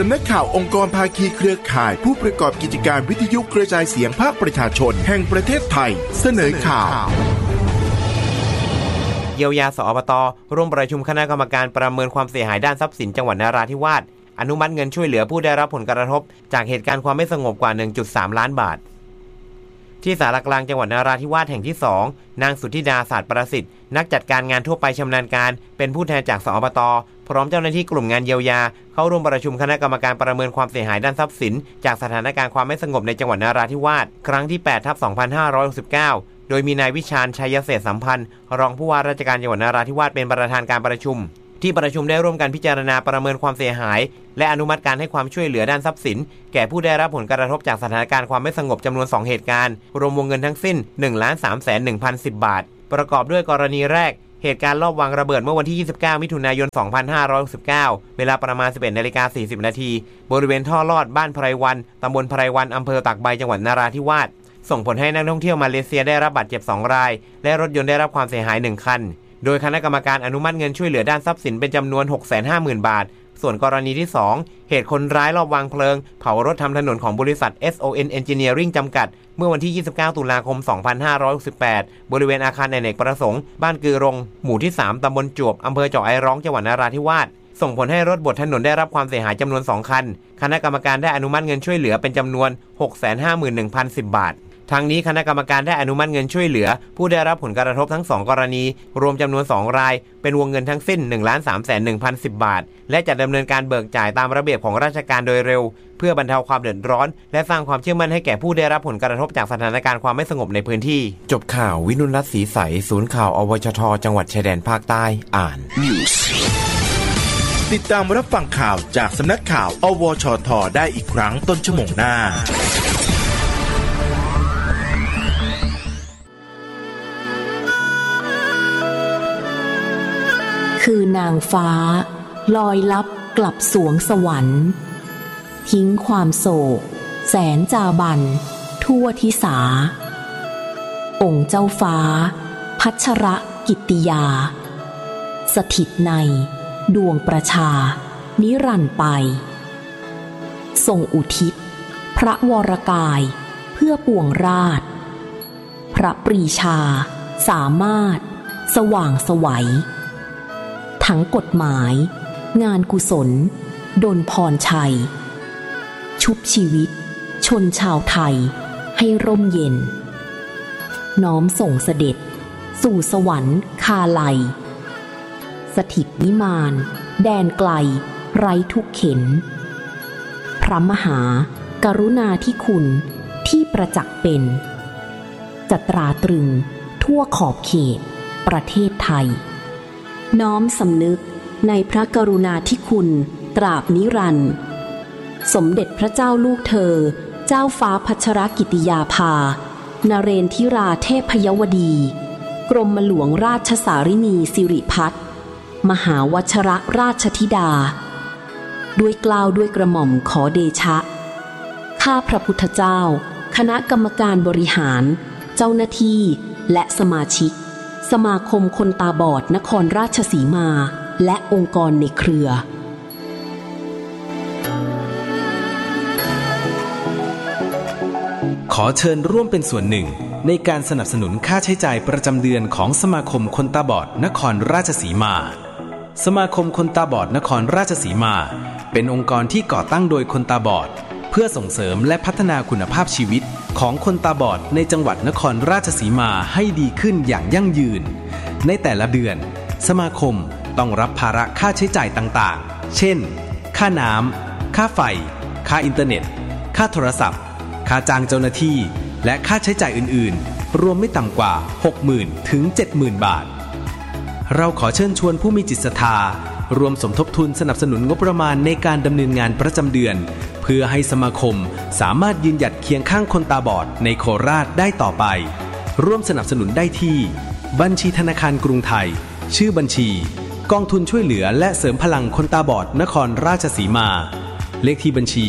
ำนักข่าวองค์กรภาคีเครือข่ายผู้ประกอบกิจการวิทยุกระจายเสียงภาคประชาชนแห่งประเทศไทยเสนอข่าวเยียวยาสอบต.ร่วมประชุมคณะกรรมการประเมินความเสียหายด้านทรัพย์สินจังหวัดนราธิวาสอนุมัติเงินช่วยเหลือผู้ได้รับผลกระทบจากเหตุการณ์ความไม่สงบกว่า 1.3 ล้านบาทที่ศาลากลางจังหวัดนราธิวาสแห่งที่2นางสุทธิดาศาสตร์ประสิทธิ์นักจัดการงานทั่วไปชำนาญการเป็นผู้แทนจากสอบต.พร้อมเจ้าหน้าที่กลุ่มงานเยียวยาเข้าร่วมประชุมคณะกรรมการประเมินความเสียหายด้านทรัพย์สินจากสถานการณ์ความไม่สงบในจังหวัดนราธิวาสครั้งที่ 8/2569โดยมีนายวิชาญชัยเศรษฐสัมพันธ์รองผู้ว่าราชการจังหวัดนราธิวาสเป็นประธานการประชุมที่ประชุมได้ร่วมกันพิจารณาประเมินความเสียหายและอนุมัติการให้ความช่วยเหลือด้านทรัพย์สินแก่ผู้ได้รับผลกระทบจากสถานการณ์ความไม่สงบจำนวน2เหตุการณ์รวมวงเงินทั้งสิ้น 1,310,10 บาทประกอบด้วยกรณีแรกเหตุการณ์ลอบวางระเบิดเมื่อวันที่29มิถุนายน2569เวลาประมาณ 11:40 น.บริเวณท่อลอดบ้านไพรวันตำบลไพรวันอำเภอตากใบจังหวัดนราธิวาสส่งผลให้นักท่องเที่ยวมาเลเซียได้รับบาดเจ็บ2รายและรถยนต์ได้รับความเสียหาย1คันโดยคณะกรรมการอนุมัติเงินช่วยเหลือด้านทรัพย์สินเป็นจำนวน 650,000 บาทส่วนกรณีที่2เหตุคนร้ายลอบวางเพลิงเผารถทำถนนของบริษัท SON Engineering จำกัดเมื่อวันที่29ตุลาคม2568บริเวณอาคารอเนกประสงค์บ้านกือรงหมู่ที่3ตำบลจวบอำเภอเจาะไอร้องจังหวัดนราธิวาสส่งผลให้รถบดถนนได้รับความเสียหายจำนวน2คันคณะกรรมการได้อนุมัติเงินช่วยเหลือเป็นจำนวน 651,010 บาททั้งนี้คณะกรรมการได้อนุมัติเงินช่วยเหลือผู้ได้รับผลกระทบทั้ง2กรณีรวมจำนวน2รายเป็นวงเงินทั้งสิ้น 1,310,10 บาทและจะดำเนินการเบิกจ่ายตามระเบียบของราชการโดยเร็วเพื่อบรรเทาความเดือดร้อนและสร้างความเชื่อมั่นให้แก่ผู้ได้รับผลกระทบจากสถานการณ์ความไม่สงบในพื้นที่จบข่าววินุรัตน์ศรีใสศูนย์ข่าวอวชทจังหวัดชายแดนภาคใต้อ่านติดตามรับฟังข่าวจากสำนักข่าวอวชทได้อีกครั้งต้นชั่วโมงหน้าคือนางฟ้าลอยลับกลับสวงสวรรค์ทิ้งความโศกแสนจาบันทั่วทิสาองค์เจ้าฟ้าพัชรกิตติยาสถิตในดวงประชานิรันดร์ไปทรงอุทิศพระวรกายเพื่อปวงราชพระปรีชาสามารถสว่างไสวทั้งกฎหมายงานกุศลดลพรชัยชุบชีวิตชนชาวไทยให้ร่มเย็นน้อมส่งเสด็จสู่สวรรค์คาไลสถิตนิมานแดนไกลไร้ทุกเข็ญพระมหากรุณาธิคุณที่ประจักษ์เป็นจะตราตรึงทั่วขอบเขตประเทศไทยน้อมสำนึกในพระกรุณาธิคุณตราบนิรันดร์สมเด็จพระเจ้าลูกเธอเจ้าฟ้าพัชรกิติยาภานเรนทิราเทพยวดีกรมหลวงราชสารินีสิริพัฒน์มหาวชรราชธิดาด้วยเกล้าด้วยกระหม่อมขอเดชะข้าพระพุทธเจ้าคณะกรรมการบริหารเจ้าหน้าที่และสมาชิกสมาคมคนตาบอดนครราชสีมาและองค์กรในเครือขอเชิญร่วมเป็นส่วนหนึ่งในการสนับสนุนค่าใช้จ่ายประจำเดือนของสมาคมคนตาบอดนครราชสีมาสมาคมคนตาบอดนครราชสีมาเป็นองค์กรที่ก่อตั้งโดยคนตาบอดเพื่อส่งเสริมและพัฒนาคุณภาพชีวิตของคนตาบอดในจังหวัดนครราชสีมาให้ดีขึ้นอย่างยั่งยืนในแต่ละเดือนสมาคมต้องรับภาระค่าใช้จ่ายต่างๆเช่นค่าน้ำค่าไฟค่าอินเทอร์เน็ตค่าโทรศัพท์ค่าจ้างเจ้าหน้าที่และค่าใช้จ่ายอื่นๆรวมไม่ต่ำกว่า 60,000 ถึง 70,000 บาทเราขอเชิญชวนผู้มีจิตศรัทธารวมสมทบทุนสนับสนุนงบประมาณในการดำเนินงานประจำเดือนเพื่อให้สมาคมสามารถยืนหยัดเคียงข้างคนตาบอดในโคราชได้ต่อไปร่วมสนับสนุนได้ที่บัญชีธนาคารกรุงไทยชื่อบัญชีกองทุนช่วยเหลือและเสริมพลังคนตาบอดนครราชสีมาเลขที่บัญชี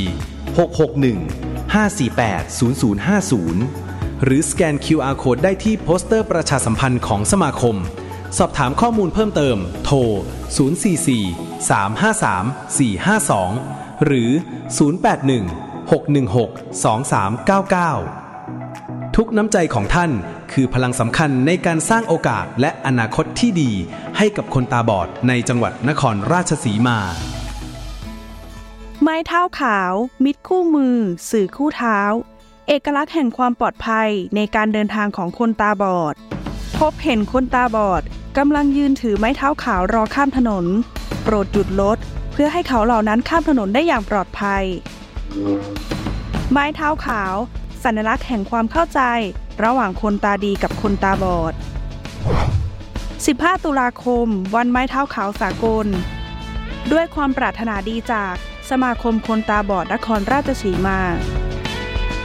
661-548-0050หรือสแกน QR Code ได้ที่โปสเตอร์ประชาสัมพันธ์ของสมาคมสอบถามข้อมูลเพิ่มเติมโทร044-353-452 หรือ 081-616-2399 ทุกน้ำใจของท่านคือพลังสำคัญในการสร้างโอกาสและอนาคตที่ดีให้กับคนตาบอดในจังหวัดนครราชสีมาไม้เท้าขาวมิตรคู่มือสื่อคู่เท้าเอกลักษณ์แห่งความปลอดภัยในการเดินทางของคนตาบอดพบเห็นคนตาบอดกำลังยืนถือไม้เท้าขาวรอข้ามถนนโปรดหยุดรถเพื่อให้เขาเหล่านั้นข้ามถนนได้อย่างปลอดภัยไม้เท้าขาวสัญลักษณ์แห่งความเข้าใจระหว่างคนตาดีกับคนตาบอด15 ตุลาคมวันไม้เท้าขาวสากลด้วยความปรารถนาดีจากสมาคมคนตาบอดนครราชสีมา